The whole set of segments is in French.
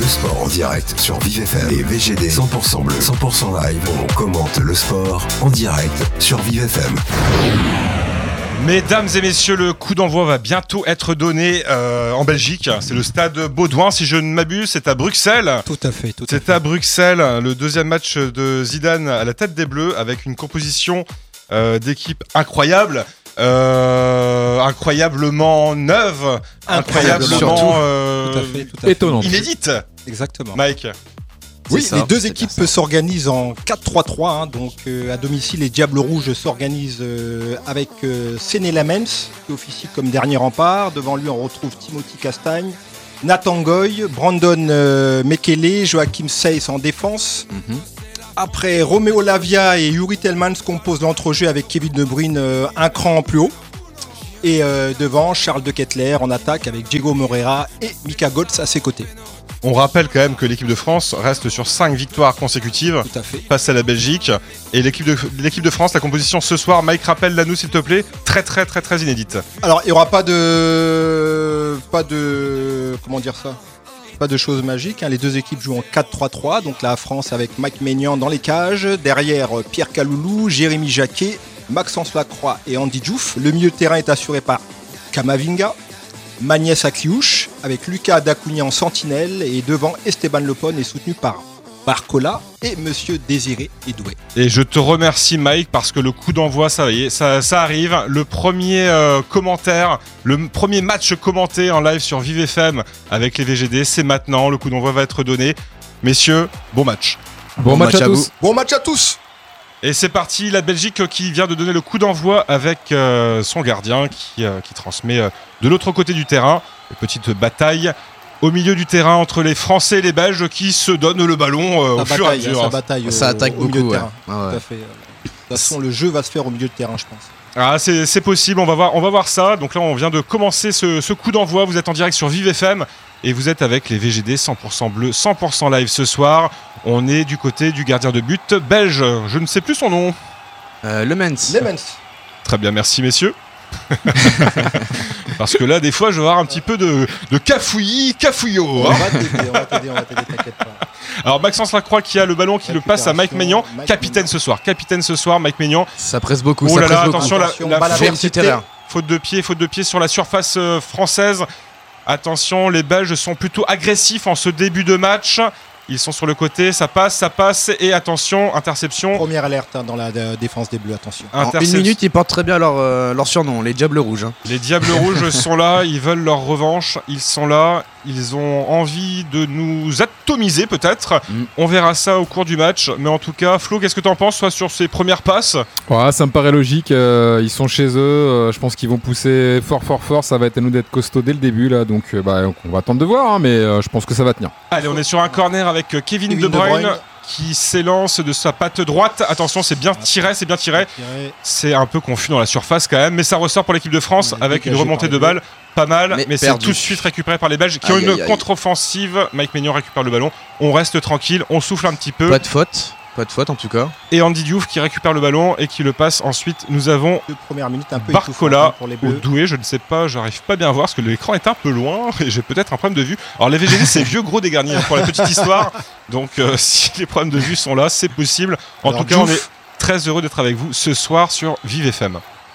sport en direct sur Vive FM et VGD 100% bleu, 100% live. On commente le sport en direct sur Vive FM. Mesdames et messieurs, le coup d'envoi va bientôt être donné en Belgique. C'est le stade Baudouin, si je ne m'abuse, c'est à Bruxelles. Tout à fait. C'est à Bruxelles, le deuxième match de Zidane à la tête des Bleus, avec une composition d'équipe incroyable. Incroyablement neuve, incroyablement tout à fait. étonnante, inédite. Exactement. Mike. Oui, les deux équipes s'organisent en 4-3-3. Donc à domicile, les Diables Rouges s'organisent avec Séné Lamens, qui officie comme dernier rempart. Devant lui, on retrouve Timothy Castagne, Nathan Goy, Brandon Mekele, Joachim Seyss en défense. Après, Roméo Lavia et Yuri Tellmans composent l'entrejeu avec Kevin De Bruyne un cran plus haut. Et devant, Charles De Ketelaere en attaque avec Diego Moreira et Mika Götze à ses côtés. On rappelle quand même que l'équipe de France reste sur 5 victoires consécutives face à la Belgique. Et l'équipe de France, la composition ce soir, Mike, rappelle-la nous s'il te plaît, très inédite. Alors, il n'y aura pas de comment dire ça ? Pas de choses magiques, hein. Les deux équipes jouent en 4-3-3, donc la France avec Mike Maignan dans les cages, derrière Pierre Kaloulou, Jérémy Jacquet, Maxence Lacroix et Andy Diouf. Le milieu de terrain est assuré par Kamavinga, Magnès Akliouche, avec Lucas Dacouni en sentinelle, et devant Esteban Lepone est soutenu par Barcola et Monsieur Désiré Edoué. Et je te remercie Mike, parce que le coup d'envoi, ça arrive. Le premier commentaire, le premier match commenté en live sur Vive FM avec les VGD, c'est maintenant. Le coup d'envoi va être donné. Messieurs, bon match. Bon match à tous. Bon match à tous. Et c'est parti, la Belgique qui vient de donner le coup d'envoi avec son gardien qui transmet de l'autre côté du terrain. Une petite bataille au milieu du terrain entre les Français et les Belges qui se donnent le ballon au fur et à mesure. Ça attaque au milieu beaucoup. de terrain. Tout à fait. De toute façon, le jeu va se faire au milieu de terrain, je pense. Ah, c'est possible, on va voir ça. Donc là, on vient de commencer ce coup d'envoi. Vous êtes en direct sur Vive FM et vous êtes avec les VGD 100% bleu, 100% live ce soir. On est du côté du gardien de but belge. Je ne sais plus son nom. Lemens. Très bien, merci messieurs. Parce que là, des fois, je vais avoir un petit peu de cafouillis-cafouillot. On va t'aider, t'inquiète pas. Alors, Maxence Lacroix qui a le ballon, qui le passe à Mike Maignan. Capitaine ce soir, Mike Maignan. Ça presse beaucoup. Oh là là, attention, la faute de pied sur la surface française. Attention, les Belges sont plutôt agressifs en ce début de match. Ils sont sur le côté, ça passe, et attention, interception. Première alerte dans la défense des Bleus, attention. En une minute, ils portent très bien leur surnom, les Diables Rouges. Les Diables Rouges sont là, ils veulent leur revanche, ils sont là, ils ont envie de nous atomiser peut-être. On verra ça au cours du match, mais en tout cas, Flo, qu'est-ce que tu en penses, soit sur ces premières passes ? Ouais, ça me paraît logique, ils sont chez eux, je pense qu'ils vont pousser fort, ça va être à nous d'être costaud dès le début, là, donc on va attendre de voir, hein, mais je pense que ça va tenir. Allez, on est sur un corner avec Kevin De Bruyne qui s'élance de sa patte droite. Attention, c'est bien tiré. C'est un peu confus dans la surface quand même, mais ça ressort pour l'équipe de France avec une remontée de balle pas mal, mais c'est tout de suite récupéré par les Belges qui ont une contre-offensive. Mike Maignan récupère le ballon, on reste tranquille, on souffle un petit peu. Pas de faute en tout cas. Et Andy Diouf qui récupère le ballon et qui le passe ensuite. Nous avons Barcola au Doué, je ne sais pas, j'arrive pas bien à voir parce que l'écran est un peu loin et j'ai peut-être un problème de vue. Alors les VGD c'est vieux gros des garnis pour la petite histoire, donc si les problèmes de vue sont là, c'est possible. En tout cas, on est très heureux d'être avec vous ce soir sur Vive FM.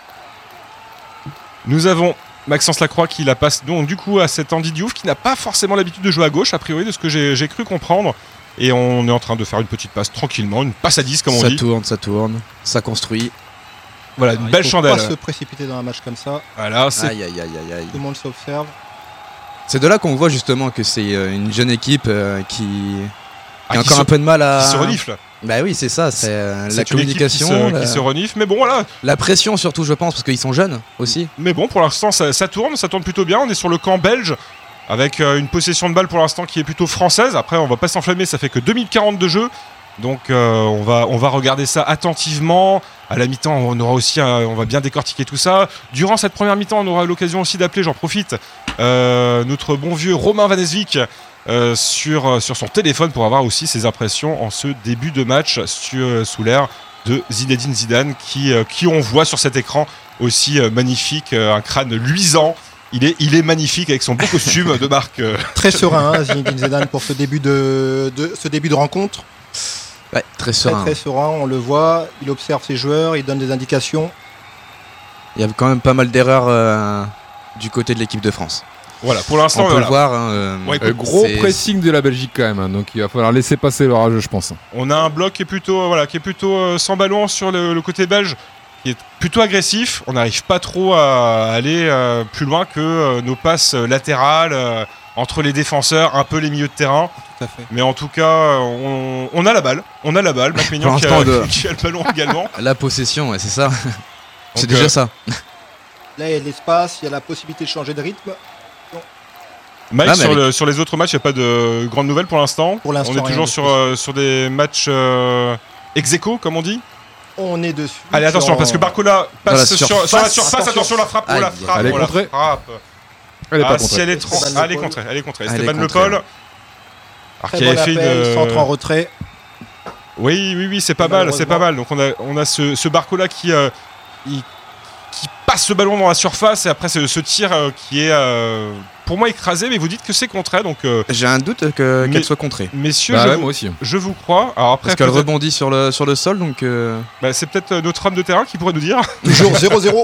Nous avons Maxence Lacroix qui la passe donc du coup à cet Andy Diouf qui n'a pas forcément l'habitude de jouer à gauche, a priori de ce que j'ai cru comprendre. Et on est en train de faire une petite passe tranquillement, une passe à 10 comme on dit. Ça tourne, ça construit. Voilà, une belle chandelle. Il ne faut pas se précipiter dans un match comme ça. Voilà, c'est... Aïe. Tout le monde s'observe. C'est de là qu'on voit justement que c'est une jeune équipe qui a encore un peu de mal à... Qui se renifle. Bah oui, c'est ça, c'est la communication. Qui se renifle, mais bon voilà. La pression surtout, je pense, parce qu'ils sont jeunes aussi. Mais bon, pour l'instant, ça tourne plutôt bien. On est sur le camp belge. Avec une possession de balle pour l'instant qui est plutôt française. Après, on va pas s'enflammer, ça fait que 2 minutes 40 de jeu. Donc on va regarder ça attentivement. À la mi-temps, on va bien décortiquer tout ça. Durant cette première mi-temps, on aura l'occasion aussi d'appeler, j'en profite, notre bon vieux Romain Van Eswijk sur son téléphone pour avoir aussi ses impressions en ce début de match sous l'ère de Zinedine Zidane qui on voit sur cet écran aussi magnifique, un crâne luisant. Il est magnifique avec son beau costume de marque. Très serein, hein, Zinedine Zidane, pour ce début de rencontre. Ouais, très serein. Très serein, on le voit. Il observe ses joueurs, il donne des indications. Il y a quand même pas mal d'erreurs du côté de l'équipe de France. Voilà, pour l'instant, on peut le voir. Hein, gros pressing de la Belgique quand même, hein, donc il va falloir laisser passer l'orage, je pense. On a un bloc qui est plutôt sans ballon sur le côté belge, qui est plutôt agressif. On n'arrive pas trop à aller plus loin que nos passes latérales entre les défenseurs, un peu les milieux de terrain. Tout à fait. Mais en tout cas, on a la balle. Mac Maignan qui a le ballon également. La possession, ouais, c'est ça. C'est Donc, déjà ça. Là, il y a de l'espace, il y a la possibilité de changer de rythme. Mike, sur les autres matchs, il n'y a pas de grandes nouvelles pour l'instant. Pour l'instant, on est toujours sur des matchs ex-aequo, comme on dit. On est dessus. Allez, attention, parce que Barcola passe sur la surface. Attention, la frappe. Aïe, La frappe. elle est contrée. Elle est pas Si contrée. elle est contrée. Elle est contrée. Esteban Le contrée, Paul. ouais. Alors Très qui bon avait fait appel, une. centre en retrait. Oui, c'est pas mal. C'est pas mal. Donc on a ce Barcola qui passe le ballon dans la surface et après ce tir qui est pour moi écrasé, mais vous dites que c'est contré. Donc J'ai un doute qu'elle soit contrée. messieurs, Moi aussi. je vous crois. Alors après, Parce qu'elle rebondit sur le sol, donc. c'est peut-être notre homme de terrain qui pourrait nous dire. Toujours 0-0.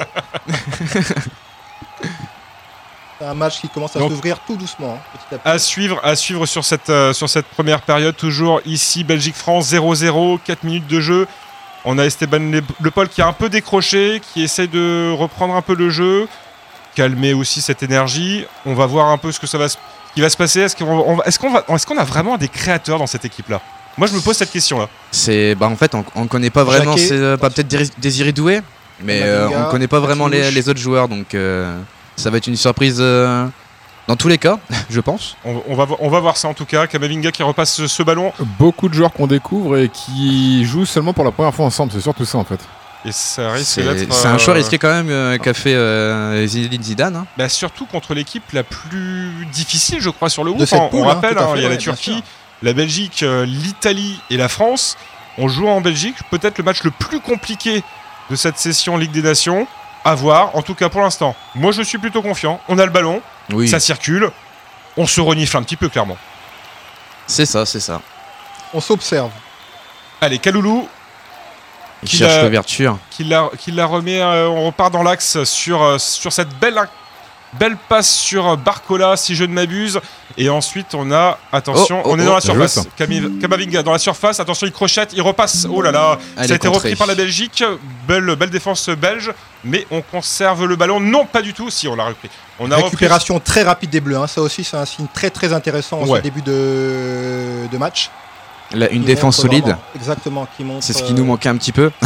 C'est un match qui commence à Donc, s'ouvrir tout doucement, hein, petit à petit. À suivre sur cette première période. Toujours ici, Belgique-France 0-0, 4 minutes de jeu. On a Esteban Le Paul qui a un peu décroché, qui essaie de reprendre un peu le jeu, calmer aussi cette énergie. On va voir un peu ce qui va se passer. Est-ce qu'on a vraiment des créateurs dans cette équipe-là ? Moi, je me pose cette question-là. En fait, on connaît pas vraiment. Jacquet, C'est pas peut-être Désiré Doué, mais Kamavinga, on connaît pas vraiment Mathieu les autres joueurs, donc ça va être une surprise dans tous les cas, je pense. On va voir ça en tout cas. Kamavinga qui repasse ce ballon. Beaucoup de joueurs qu'on découvre et qui jouent seulement pour la première fois ensemble, c'est surtout ça en fait. Et ça risque d'être. C'est un choix risqué quand même qu'a fait Zinedine Zidane. Hein. Surtout contre l'équipe la plus difficile, je crois, sur le De groupe. cette poule, On rappelle, tout à fait, il y a la bien Turquie, sûr. la Belgique, l'Italie et la France. On joue en Belgique, peut-être le match le plus compliqué de cette session Ligue des Nations. À voir, en tout cas pour l'instant. Moi, je suis plutôt confiant. On a le ballon, Oui, ça circule. On se renifle un petit peu, clairement. c'est ça. On s'observe. Allez, Kaloulou Il Qui cherche l'a- l'ouverture. qui la remet. On repart dans l'axe sur cette belle passe sur Barcola, si je ne m'abuse. Et ensuite, on a. Attention, on est dans la bien joué, surface. Kamavinga dans la surface. Attention, il crochette, il repasse. Oh là là, Elle ça a est été contrée. repris par la Belgique. Belle défense belge. Mais on conserve le ballon. Non, pas du tout. Si, on l'a repris. On a Récupération très rapide des Bleus. Hein. Ça aussi, c'est un signe très très intéressant en Ouais. ce début de match. Une Qui défense montre solide, vraiment- Exactement, qui montre. c'est ce qui nous manquait un petit peu.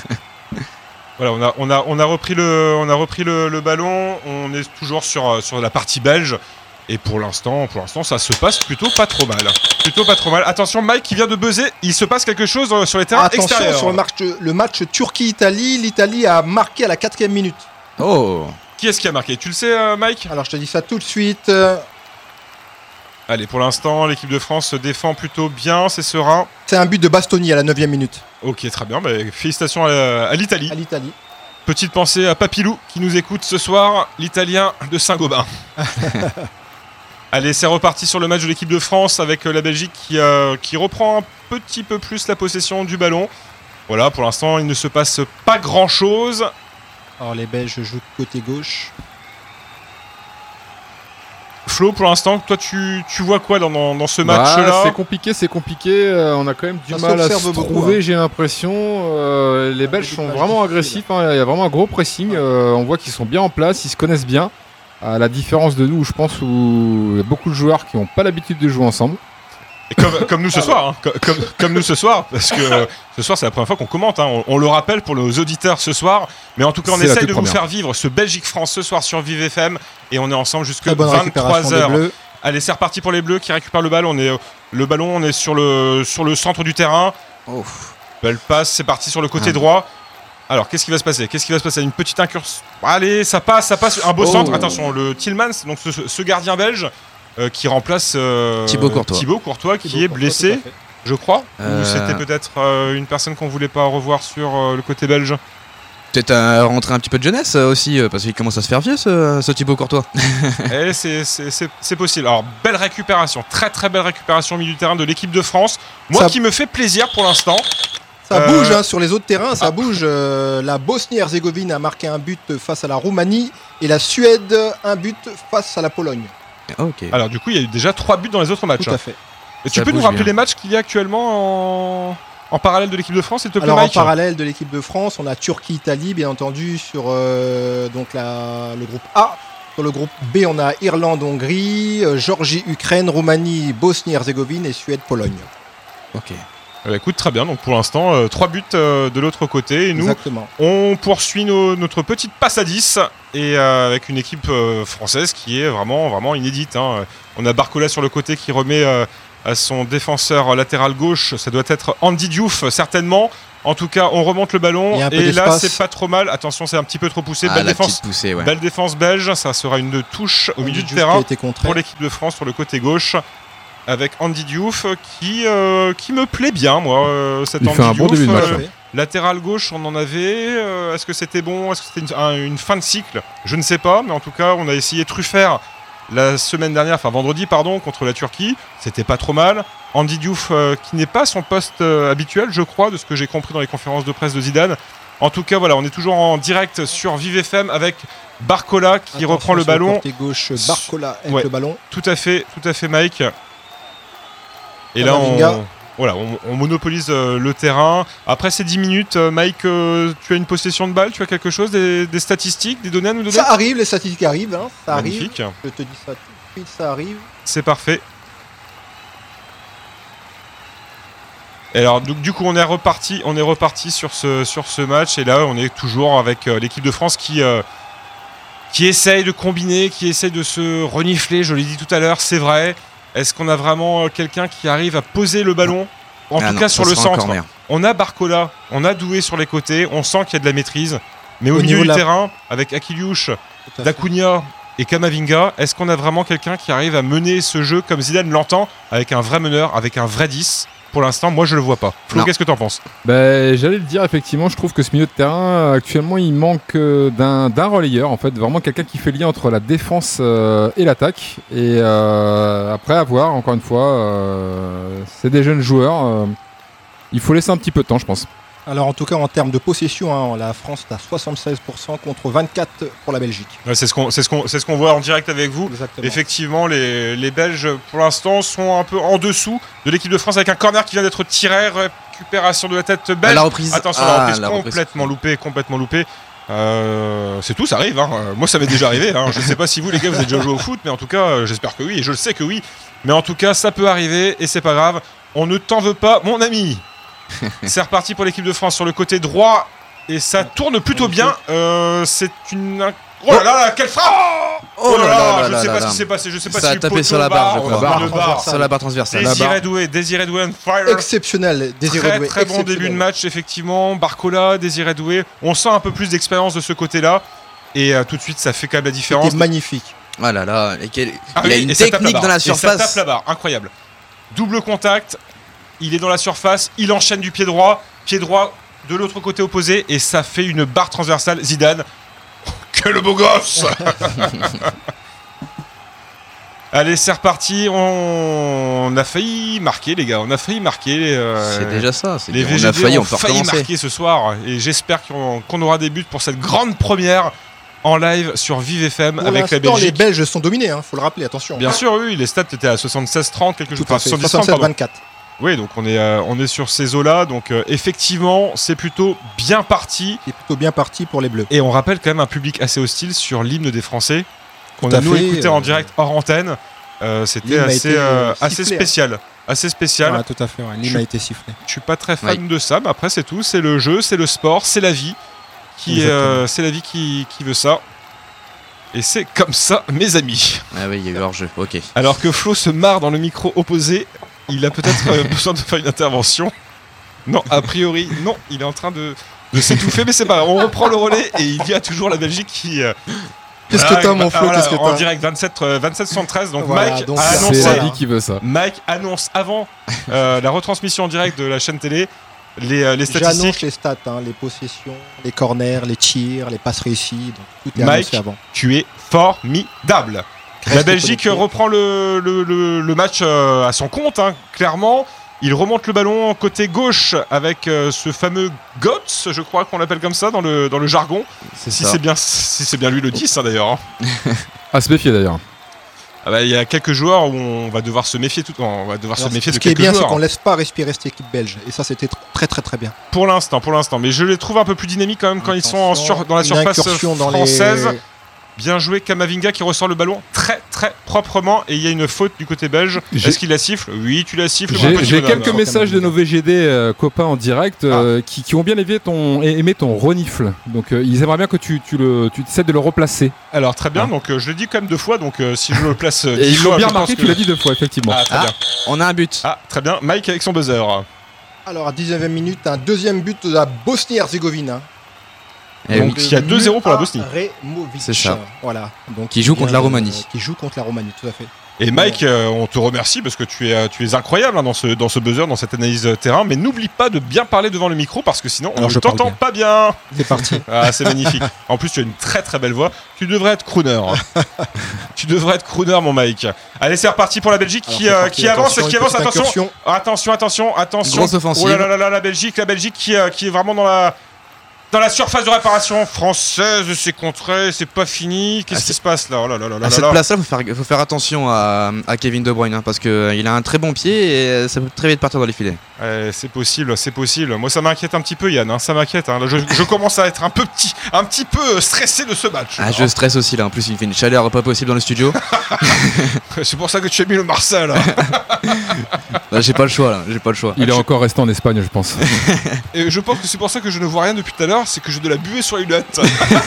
Voilà, on a repris le ballon. On est toujours sur la partie belge. Et pour l'instant, ça se passe plutôt pas trop mal. Attention, Mike qui vient de buzzer. Il se passe quelque chose sur les terrains Attention extérieurs. sur le match Turquie-Italie. L'Italie a marqué à la 4e minute. Oh, Qui est-ce qui a marqué ? Tu le sais, Mike ? Alors je te dis ça tout de suite. Allez, pour l'instant, l'équipe de France se défend plutôt bien. C'est serein. C'est un but de Bastoni à la 9e minute Ok, très bien. Félicitations à l'Italie. à l'Italie. Petite pensée à Papilou qui nous écoute ce soir, l'Italien de Saint-Gobain. Allez, c'est reparti sur le match de l'équipe de France avec la Belgique qui reprend un petit peu plus la possession du ballon. Voilà, pour l'instant, il ne se passe pas grand-chose. Alors les Belges jouent côté gauche. Flo, pour l'instant, toi, tu vois quoi dans ce match-là ? C'est compliqué. On a quand même du Ça mal à se s'observe beaucoup, trouver, hein. j'ai l'impression. Les Belges sont des matchs vraiment difficiles. agressifs. Il y a vraiment un gros pressing. On voit qu'ils sont bien en place, ils se connaissent bien. À la différence de nous, je pense, où il y a beaucoup de joueurs qui n'ont pas l'habitude de jouer ensemble. Et comme nous ce soir, hein. comme nous ce soir, parce que ce soir c'est la première fois qu'on commente, hein. On le rappelle pour nos auditeurs ce soir, mais en tout cas on C'est la essaye toute de vous première. faire vivre ce Belgique-France ce soir sur Vive FM et on est ensemble jusqu'à Très bonne récupération des 23h. Bleus. Allez, c'est reparti pour les Bleus qui récupèrent le ballon. On est sur le centre du terrain. oh. Belle passe, c'est parti sur le côté droit. Alors, qu'est-ce qui va se passer ? Une petite incursion. Allez, ça passe, un beau Oh. centre. Attention, le Tillmans, donc ce gardien belge qui remplace Thibaut Courtois. qui est blessé, je crois. Ou Euh. c'était peut-être une personne qu'on voulait pas revoir sur le côté belge. peut-être rentrer un petit peu de jeunesse aussi, parce qu'il commence à se faire vieux ce Thibaut Courtois. Et c'est possible. Alors, belle récupération, très très belle récupération au milieu du terrain de l'équipe de France. Moi qui me fait plaisir pour l'instant. Ça bouge sur les autres terrains, ça bouge. La Bosnie-Herzégovine a marqué un but face à la Roumanie et la Suède un but face à la Pologne. Okay. Alors du coup, il y a eu déjà 3 buts dans les autres matchs. Tout à fait. Et tu peux nous rappeler les matchs qu'il y a actuellement en parallèle de l'équipe de France, s'il te plaît, Mike ? En parallèle de l'équipe de France, on a Turquie-Italie, bien entendu, sur donc le groupe A. Sur le groupe B, on a Irlande-Hongrie, Géorgie-Ukraine, Roumanie, Bosnie-Herzégovine et Suède-Pologne. Ok. Écoute, très bien. Donc pour l'instant, 3 buts de l'autre côté. Et nous, exactement. On poursuit notre petite passe à 10 et avec une équipe française qui est vraiment, vraiment inédite. Hein. On a Barcola sur le côté qui remet à son défenseur latéral gauche. Ça doit être Andy Diouf, certainement. En tout cas, on remonte le ballon et là, c'est pas trop mal. Attention, c'est un petit peu trop poussé. Belle défense, belle défense belge. Ça sera une touche au milieu du terrain pour l'équipe de France sur le côté gauche. Avec Andy Diouf qui me plaît bien, moi. Cet il Andy fait un Diouf, bon début de match. Latéral gauche, on en avait. Est-ce que c'était bon ? Est-ce que c'était une fin de cycle ? Je ne sais pas, mais en tout cas, on a essayé Truffert la semaine dernière, enfin vendredi, pardon, contre la Turquie. C'était pas trop mal. Andy Diouf, qui n'est pas son poste habituel, je crois, de ce que j'ai compris dans les conférences de presse de Zidane. En tout cas, voilà, on est toujours en direct sur Vive FM avec Barcola qui reprend le ballon. Côté gauche, Barcola avec le ballon. Tout à fait, Mike. Et là, on monopolise le terrain. Après ces 10 minutes, Mike, tu as une possession de balle, tu as quelque chose, des statistiques, des données à nous donner ? Ça arrive, les statistiques arrivent. Hein, ça magnifique. Arrive. Je te dis ça tout de suite, ça arrive. C'est parfait. Et alors, du coup, on est reparti sur ce match. Et là, on est toujours avec l'équipe de France qui essaye de combiner, qui essaye de se renifler. Je l'ai dit tout à l'heure, c'est vrai. Est-ce qu'on a vraiment quelqu'un qui arrive à poser le ballon ? En tout cas sur le centre. On a Barcola, on a Doué sur les côtés, on sent qu'il y a de la maîtrise. Mais au milieu du terrain, avec Akiliouche, Dacunia et Kamavinga, est-ce qu'on a vraiment quelqu'un qui arrive à mener ce jeu comme Zidane l'entend, avec un vrai meneur, avec un vrai 10 ? Pour l'instant, moi je le vois pas. Flo, qu'est-ce que tu en penses ? J'allais le dire, effectivement, je trouve que ce milieu de terrain, actuellement, il manque d'un relayeur, en fait, vraiment quelqu'un qui fait lien entre la défense et l'attaque. Et après, à voir, encore une fois, c'est des jeunes joueurs. Il faut laisser un petit peu de temps, je pense. Alors en tout cas en termes de possession, la France est à 76% contre 24% pour la Belgique. Ouais, c'est ce qu'on voit en direct avec vous. Exactement. Effectivement, les Belges pour l'instant sont un peu en dessous de l'équipe de France avec un corner qui vient d'être tiré, récupération de la tête belge. La reprise. Attention, la reprise complètement loupée. C'est tout, ça arrive. Hein. Moi, ça m'est déjà arrivé. Hein. Je ne sais pas si vous, les gars, vous avez déjà joué au foot, mais en tout cas, j'espère que oui, et je le sais que oui. Mais en tout cas, ça peut arriver et c'est pas grave. On ne t'en veut pas, mon ami. C'est reparti pour l'équipe de France sur le côté droit et ça tourne plutôt bien. C'est une... Oh là là, quelle frappe! Oh là là, je ne sais pas ce qui s'est passé. Je sais pas ça si a tapé sur la barre, je crois. Sur la barre transversale. Désiré Doué on fire. Exceptionnel, Désiré Doué. Très bon début de match, effectivement. Barcola, Désiré Doué. On sent un peu plus d'expérience de ce côté-là. Et tout de suite, ça fait quand même la différence. C'était magnifique. Ah là là, il a une technique dans la surface. Et ça tape la barre, incroyable. Double contact. Il est dans la surface, il enchaîne du pied droit de l'autre côté opposé et ça fait une barre transversale. Zidane, quel beau gosse. Allez, c'est reparti. On a failli marquer, les gars. C'est déjà ça. Les VGD ont failli marquer ce soir et j'espère qu'on aura des buts pour cette grande première en live sur Vive FM pour avec la Belgique. Les Belges sont dominés, faut le rappeler, attention. Bien sûr, oui, les stats étaient à 76-30, quelque chose. Tout à fait, 77-24. Oui, donc on est sur ces eaux-là. Donc effectivement, c'est plutôt bien parti. C'est plutôt bien parti pour les Bleus. Et on rappelle quand même un public assez hostile sur l'hymne des Français qu'on a nous écouté en direct hors antenne. C'était assez spécial. Assez spécial. Ouais, tout à fait, l'hymne a été sifflé. Je suis pas très fan de ça, mais après c'est tout. C'est le jeu, c'est le sport, c'est la vie qui veut ça. Et c'est comme ça, mes amis. Ah oui, il y a eu hors-jeu, ok. Alors que Flo se marre dans le micro opposé, il a peut-être besoin de faire une intervention. Non, a priori, non, il est en train de s'étouffer, mais c'est pas grave. On reprend le relais et il y a toujours la Belgique qui... Qu'est-ce que t'as, mon Flo, qu'est-ce que t'as ? En direct, 27-73. Donc voilà, Mike donc a annoncé... C'est la vie qui veut ça. Mike annonce avant la retransmission en direct de la chaîne télé les J'annonce statistiques. les stats, les possessions, les corners, les tirs, les passes réussies. Donc tout est Mike, annoncé avant. tu es formidable. La Reste Belgique connecté. reprend le match à son compte, clairement. Il remonte le ballon côté gauche avec ce fameux Götze, je crois qu'on l'appelle comme ça dans le jargon. C'est Si ça. c'est bien lui le 10 d'ailleurs. À se méfier d'ailleurs. Ah bah, il y a quelques joueurs où on va devoir se méfier on va devoir se Alors, méfier de ce qui est quelques bien, c'est joueurs. qu'on laisse pas respirer cette équipe belge. Et ça, c'était très très très bien. Pour l'instant. Mais je les trouve un peu plus dynamiques quand même quand ils sont dans la Une surface incursion dans française. les- Bien joué Kamavinga qui ressort le ballon très très proprement et il y a une faute du côté belge. J'ai- Est-ce qu'il la siffle ? Oui, tu la siffles. mon petit J'ai bonhomme. quelques messages de nos VGD copains en direct qui ont bien aimé ton renifle. Donc ils aimeraient bien que tu essaies de le replacer. Alors très bien, Ah. donc je l'ai dit quand même 2 fois, donc si je le place Et 10 ils l'ont fois, bien je pense remarqué, que- tu l'as dit 2 fois, effectivement. Ah très bien. On a un but. Ah très bien, Mike avec son buzzer. Alors à 19e minute, un deuxième but de la Bosnie-Herzégovine. Eh Donc, oui. il y a 2-0 pour la Bosnie. Removic. C'est ça. Voilà. Donc, Qui joue il vient contre la Roumanie. Qui joue contre la Roumanie, tout à fait. Et Mike, on te remercie parce que tu es incroyable dans ce buzzer, dans cette analyse terrain, mais n'oublie pas de bien parler devant le micro parce que sinon on Alors, ne je parle t'entend bien. pas bien. C'est parti. Ah, c'est magnifique. En plus, tu as une très très belle voix. Tu devrais être crooner. Tu devrais être crooner, mon Mike. Allez, c'est reparti pour la Belgique Alors, qui, c'est parti. qui avance, Attention, qui une avance. petite Attention, incursion. attention. Grosse offensive. Oh là là là là, la Belgique qui est vraiment dans la surface de réparation française. C'est contré, c'est pas fini. Qu'est-ce qui se passe là ? Oh là là là là À cette là. place-là, faut faire attention à Kevin De Bruyne parce qu'il a un très bon pied et ça peut très vite partir dans les filets. C'est possible. Moi, ça m'inquiète un petit peu, Yann. Ça m'inquiète. Là, je commence à être un petit peu stressé de ce match. Ah, je stresse aussi là. En plus, il fait une chaleur pas possible dans le studio. C'est pour ça que tu as mis le Marcel. Là, j'ai pas le choix. Il est encore resté en Espagne, je pense. Et je pense que c'est pour ça que je ne vois rien depuis tout à l'heure, c'est que j'ai de la buée sur les lunettes.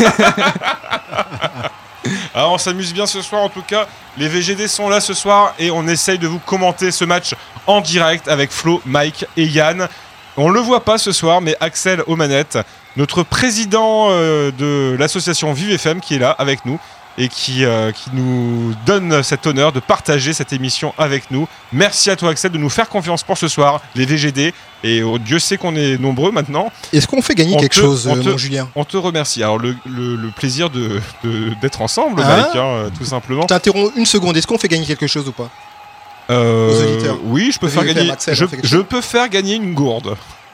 Alors on s'amuse bien ce soir en tout cas, les VGD sont là ce soir et on essaye de vous commenter ce match en direct avec Flo, Mike et Yann. On le voit pas ce soir mais Axel aux manettes, notre président de l'association Vive FM qui est là avec nous et qui nous donne cet honneur de partager cette émission avec nous. Merci à toi Axel de nous faire confiance pour ce soir, les VGD, et Dieu sait qu'on est nombreux maintenant. Est-ce qu'on fait gagner quelque chose, mon Julien ? On te remercie. Alors le plaisir d'être ensemble, Hein Mike, tout simplement. Je t'interromps une seconde. Est-ce qu'on fait gagner quelque chose ou pas ? Aux auditeurs. Oui, je peux faire VFM, gagner. Axel, Je, on fait quelque je chose peux faire gagner une gourde.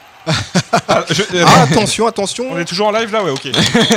Attention. On est toujours en live là, ouais, ok.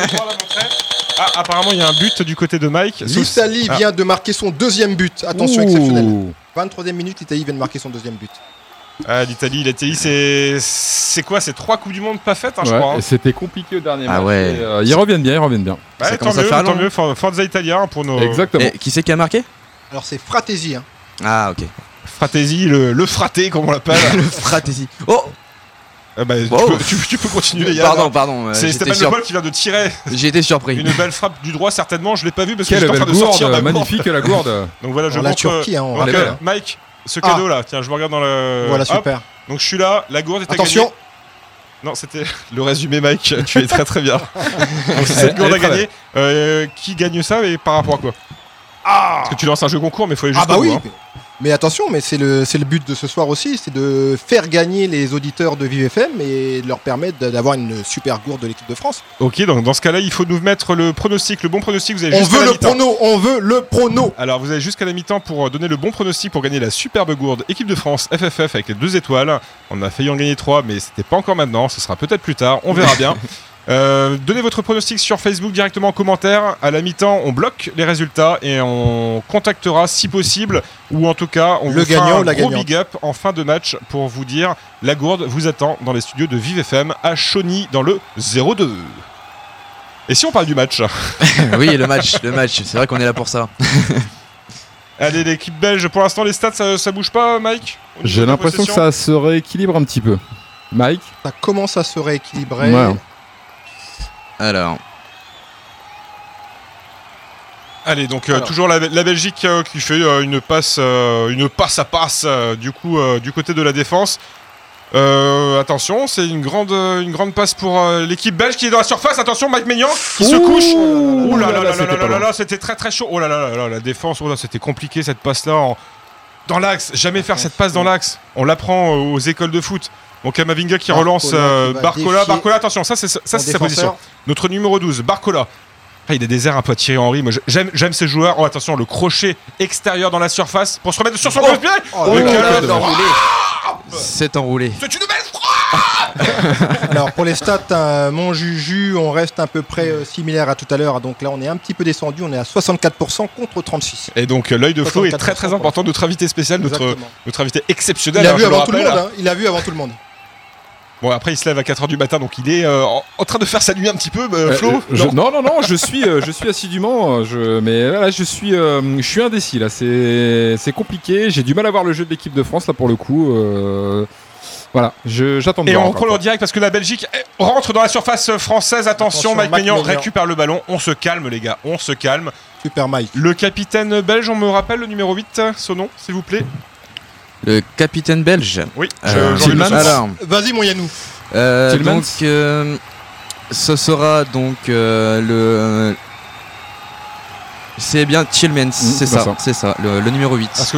Apparemment il y a un but du côté de Mike. L'Italie Ah. vient de marquer son deuxième but. Attention, Ouh. exceptionnel. 23e minute, l'Italie vient de marquer son deuxième but. Ah, l'Italie, c'est quoi ? C'est 3 Coupes du Monde pas faites, je Ouais, crois. et c'était compliqué au dernier Ah match. ouais. Et, ils reviennent bien. Ouais, tant commence à mieux, faire tant long. mieux. Forza Italia pour nos Exactement. Et qui c'est qui a marqué? Alors c'est Fratesi. Ah, ok. Fratesi, le fraté comme on l'appelle. Le Fratesi. Oh, Wow. tu peux continuer. Yann. Pardon. C'est Stéphane Le Paul qui vient de tirer J'ai été surpris. une belle frappe du droit certainement. Je l'ai pas vu parce que Quelle j'étais en train belle de sortir gourde, d'abord. magnifique la gourde. Donc voilà, je Alors, la montre. Turquie, on donc, rappelle. belle. Mike, ce cadeau là, tiens, je me regarde dans le. Voilà, Hop. super. Donc je suis là, la gourde est à Attention. gagner. Non, c'était le résumé, Mike. Tu es très très bien. Donc c'est cette gourde Elle à est très gagner. Qui gagne ça et par rapport à quoi? Parce que tu lances un jeu concours, mais il faut aller Ah jusqu'au bah bout, oui. hein. Mais attention, mais c'est le but de ce soir aussi, c'est de faire gagner les auditeurs de Vive FM et de leur permettre d'avoir une super gourde de l'équipe de France. Ok, donc dans ce cas-là, il faut nous mettre le pronostic, le bon pronostic. Vous avez On jusqu'à veut la le mi-temps. prono, on veut le prono. Alors vous avez jusqu'à la mi-temps pour donner le bon pronostic pour gagner la superbe gourde équipe de France FFF avec les 2 étoiles. On a failli en gagner 3 mais c'était pas encore maintenant, ce sera peut-être plus tard, on verra bien. Donnez votre pronostic sur Facebook directement en commentaire. À la mi-temps, on bloque les résultats et on contactera si possible, ou en tout cas on Le vous fera gagnant un ou la gros gagnante. big up en fin de match pour vous dire la gourde vous attend dans les studios de Vive FM à Chauny dans le 02. Et si on parle du match? Oui, le match. C'est vrai qu'on est là pour ça. Allez, l'équipe belge, pour l'instant les stats ça bouge pas, Mike? Au niveau J'ai de la l'impression que possession ça se rééquilibre un petit peu. Mike, Ça commence à se rééquilibrer. Ouais. Alors, Allez, donc Alors. toujours la Belgique qui fait une passe à passe du côté de la défense. Attention, c'est une grande passe pour l'équipe belge qui est dans la surface. Attention, Mike Maignan qui se couche. Ouh là là là là c'était là pas là loin. là, c'était très très chaud. Oh là là là là, la défense, oh là, c'était compliqué cette passe là. dans l'axe, jamais faire cette passe dans l'axe. On l'apprend aux écoles de foot. Donc Kamavinga qui relance Barcola. Barcola, attention, ça c'est sa position. Notre numéro 12, Barcola. Ah, il a des airs un peu à Thierry Henry. Moi, j'aime ces joueurs. Oh, attention, le crochet extérieur dans la surface pour se remettre sur son pied. C'est enroulé. C'est une belle frappe. Alors pour les stats, mon Juju, on reste à peu près similaire à tout à l'heure. Donc là, on est un petit peu descendu. On est à 64% contre 36. Et donc l'œil de Flo est très très important. Notre invité spécial, notre invité exceptionnel. Il a vu avant tout le monde. Il a vu avant tout le monde. Bon, après il se lève à 4h du matin, donc il est en train de faire sa nuit un petit peu, Flo. Non, je suis assidûment, mais là je suis indécis là, c'est compliqué, j'ai du mal à voir le jeu de l'équipe de France là pour le coup. Voilà, j'attends de voir. Et on prend le direct parce que la Belgique rentre dans la surface française. Attention, Mike Maignan récupère le ballon. On se calme les gars, on se calme. Super Mike. Le capitaine belge, on me rappelle le numéro 8, son nom s'il vous plaît. Le capitaine belge. Oui, alors, vas-y mon Yannou. Donc ce sera donc le... C'est bien Tielemans, c'est ça, le numéro 8. Parce que